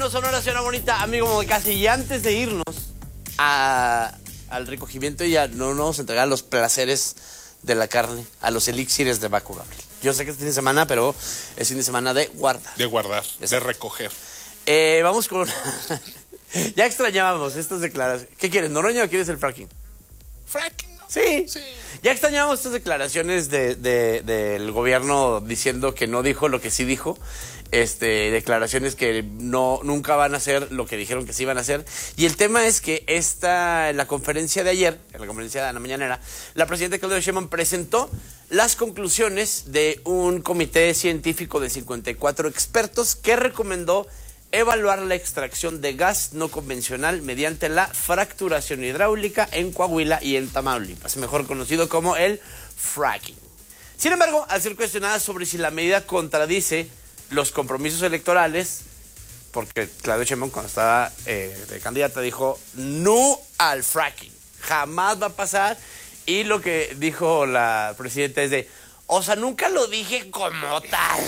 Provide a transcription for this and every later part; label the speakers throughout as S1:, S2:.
S1: Vámonos a una oración bonita, amigo Casi. Y antes de irnos al recogimiento, ya no nos vamos a entregar los placeres de la carne, a los elixires de Baco, Gabriel. Yo sé que es fin de semana, pero es fin de semana de guardar.
S2: De guardar, de recoger.
S1: Vamos con... Ya extrañábamos estas declaraciones. ¿Qué quieres, Noroña, o quieres el fracking?
S2: Fracking, ¿no?
S1: Sí.
S2: Sí.
S1: Ya extrañábamos estas declaraciones del gobierno diciendo que no dijo lo que sí dijo. Declaraciones que nunca van a hacer lo que dijeron que sí iban a hacer. Y el tema es que en la conferencia de ayer, en la conferencia de la mañanera, la presidenta Claudia Sheinbaum presentó las conclusiones de un comité científico de 54 expertos que recomendó evaluar la extracción de gas no convencional mediante la fracturación hidráulica en Coahuila y en Tamaulipas, mejor conocido como el fracking. Sin embargo, al ser cuestionada sobre si la medida contradice los compromisos electorales, porque Claudia Sheinbaum cuando estaba de candidata dijo no al fracking, jamás va a pasar, y lo que dijo la presidenta es o sea, nunca lo dije como tal.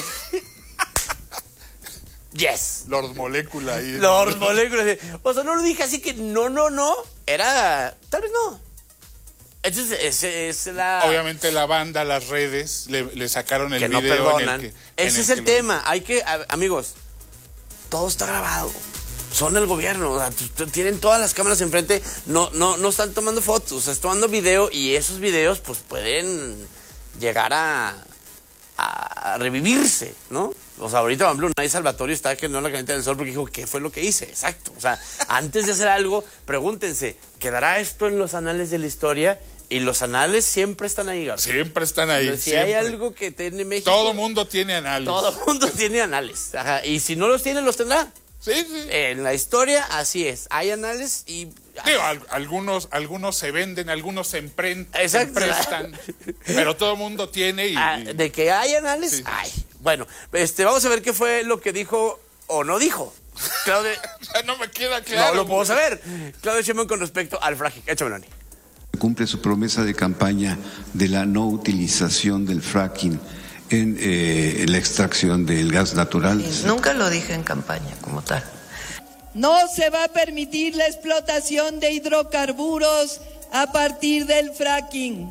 S1: Yes.
S2: Lord Molécula ahí.
S1: Lord Molécula. O sea, no lo dije así que no. Era, tal vez no. Entonces, es la...
S2: Obviamente la banda, las redes, le sacaron el
S1: que
S2: video.
S1: No perdonan.
S2: En el
S1: Ese es el tema. Hay que, amigos, todo está grabado. Son el gobierno. O sea, tienen todas las cámaras enfrente. No están tomando fotos, están tomando video, y esos videos pues pueden llegar a revivirse, ¿no? O sea, ahorita, por ejemplo, Unai Salvatorio está que no la calienta del sol porque dijo, ¿qué fue lo que hice? Exacto. O sea, antes de hacer algo, pregúntense, ¿quedará esto en los anales de la historia? Y los anales siempre están ahí, Gabriel.
S2: Siempre están ahí.
S1: Entonces, si
S2: siempre.
S1: hay algo que tiene México...
S2: Todo mundo tiene anales.
S1: Todo mundo tiene anales. Ajá. Y si no los tiene, los tendrá.
S2: Sí.
S1: En la historia, así es. Hay anales y...
S2: Digo, algunos se venden, algunos se
S1: Exacto.
S2: emprestan, pero todo mundo tiene y...
S1: De que hay anales,
S2: sí.
S1: hay. Bueno, vamos a ver qué fue lo que dijo o no dijo. Claudia...
S2: No me queda claro.
S1: No lo puedo saber. Claudia Sheinbaum con respecto al fracking. Échamelo, Ani.
S3: Cumple su promesa de campaña de la no utilización del fracking en la extracción del gas natural.
S4: Nunca lo dije en campaña como tal.
S5: No se va a permitir la explotación de hidrocarburos a partir del fracking.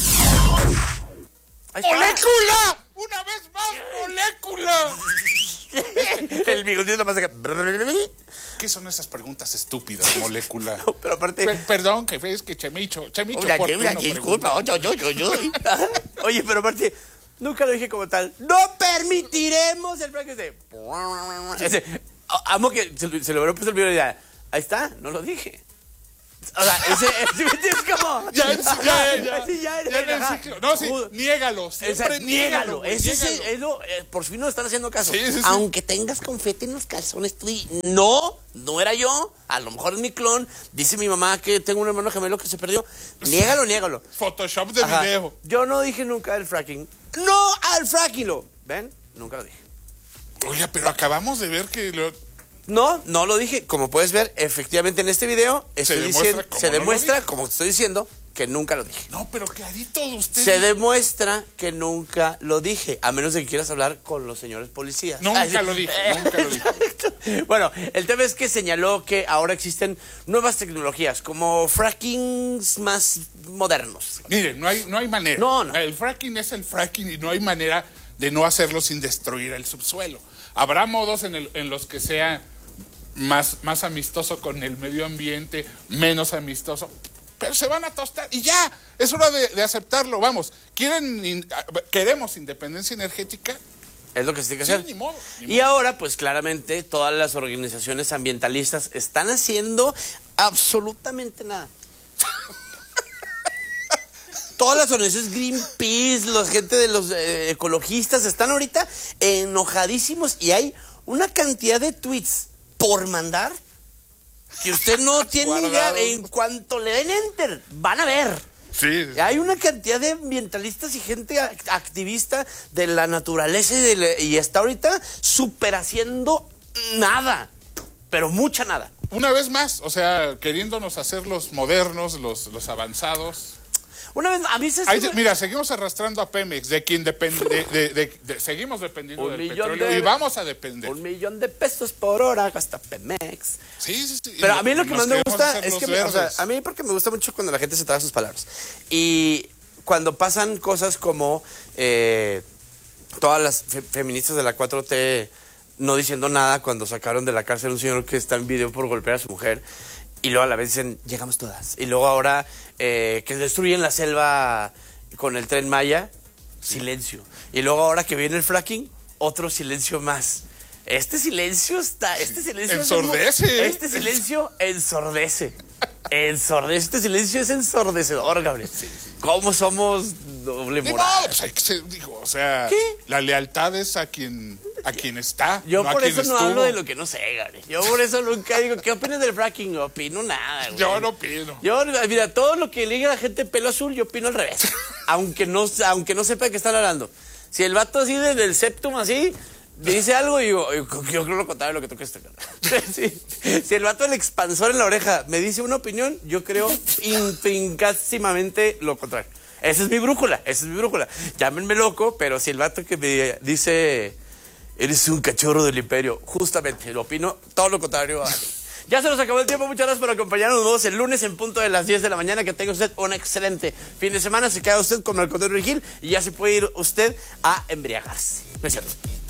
S2: ¡Molécula! ¡Una vez más, molécula!
S1: El bigotito más acá.
S2: ¿Qué son esas preguntas estúpidas, molécula?
S1: No, pero aparte...
S2: Perdón, que es que Chemicho
S1: Oye, disculpa. Oye, pero aparte... Nunca lo dije como tal. ¡No permitiremos el fracking! Amo que se lo hubiera puesto el video y ya. Ahí está, no lo dije. O sea, es como...
S2: No, sí, niégalo.
S1: Niégalo. Por fin nos están haciendo caso.
S2: Sí.
S1: Aunque tengas confeti en los calzones, no era yo. A lo mejor es mi clon. Dice mi mamá que tengo un hermano gemelo que se perdió. Niégalo.
S2: Photoshop de video.
S1: Yo no dije nunca el fracking. ¡No al fracking! ¿Ven? Nunca lo dije.
S2: Oye, pero acabamos de ver que
S1: No lo dije. Como puedes ver, efectivamente en este video se demuestra, como te estoy diciendo, que nunca lo dije.
S2: No, pero clarito usted.
S1: Se demuestra que nunca lo dije, a menos de que quieras hablar con los señores policías.
S2: Nunca lo dije.
S1: Bueno, el tema es que señaló que ahora existen nuevas tecnologías, como frackings más modernos.
S2: Miren, no hay manera.
S1: No.
S2: El fracking es el fracking y no hay manera de no hacerlo sin destruir el subsuelo. Habrá modos en los que sea más amistoso con el medio ambiente, menos amistoso, pero se van a tostar y ya, es hora de aceptarlo. Vamos, queremos independencia energética.
S1: Es lo que se tiene que hacer.
S2: Ni modo.
S1: Y ahora, pues claramente, todas las organizaciones ambientalistas están haciendo absolutamente nada. Todas las organizaciones Greenpeace, la gente de los ecologistas están ahorita enojadísimos y hay una cantidad de tweets por mandar que usted no tiene ni idea. En cuanto le den enter, van a ver.
S2: Sí.
S1: Hay una cantidad de ambientalistas y gente activista de la naturaleza y está ahorita súper haciendo nada, pero mucha nada.
S2: Una vez más, o sea, queriéndonos hacer los modernos, los avanzados.
S1: Una vez, a mí se
S2: Mira, seguimos arrastrando a Pemex, de quien depende, seguimos dependiendo del petróleo y vamos a depender.
S1: $1,000,000 por hora gasta Pemex.
S2: Sí.
S1: Pero a mí lo que más me gusta es que, o sea, a mí porque me gusta mucho cuando la gente se traga sus palabras. Y cuando pasan cosas como todas las feministas de la 4T no diciendo nada cuando sacaron de la cárcel a un señor que está en video por golpear a su mujer, y luego a la vez dicen, llegamos todas. Y luego ahora que destruyen la selva con el Tren Maya, silencio. Y luego ahora que viene el fracking, otro silencio más. Este silencio
S2: ensordece.
S1: Este silencio ensordece. Este silencio es ensordecedor, Gabriel. ¿Cómo somos doble moral?
S2: No, pues hay que o sea,
S1: ¿qué?
S2: La lealtad es a quien está.
S1: Yo
S2: no
S1: por
S2: a
S1: eso
S2: quien
S1: no
S2: estuvo.
S1: hablo de lo que no sé, Gabriel. Yo por eso nunca digo, ¿qué opinas del fracking? No opino nada, güey.
S2: Yo no opino.
S1: Mira, todo lo que liga a la gente pelo azul, yo opino al revés. aunque no sepa de qué están hablando. Si el vato así desde el septum así dice algo y yo creo lo contrario de lo que tú crees. Si el vato del expansor en la oreja me dice una opinión, yo creo intrincásimamente lo contrario. Esa es mi brújula. Llámenme loco, pero si el vato que me dice eres un cachorro del imperio, justamente lo opino todo lo contrario a mí. Ya se nos acabó el tiempo, muchas gracias por acompañarnos. Nos vemos el lunes en punto de las 10 de la mañana. Que tenga usted un excelente fin de semana. Se queda usted con el Cotorreo Gil y ya se puede ir usted a embriagarse. No es cierto.